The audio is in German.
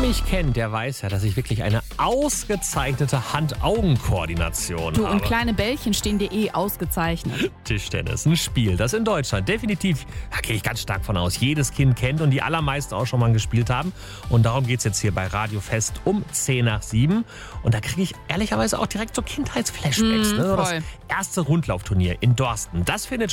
mich kennt, der weiß ja, dass ich wirklich eine ausgezeichnete Hand-Augen-Koordination Du, habe. und kleine Bällchen stehen dir ausgezeichnet. Tischtennis, ein Spiel, das in Deutschland definitiv, da gehe ich ganz stark von aus, jedes Kind kennt und die allermeisten auch schon mal gespielt haben. Und darum geht es jetzt hier bei Radio Fest um 6:10. Und da kriege ich ehrlicherweise auch direkt so Kindheitsflashbacks. Ne? So das voll. erste Rundlaufturnier in Dorsten, das findet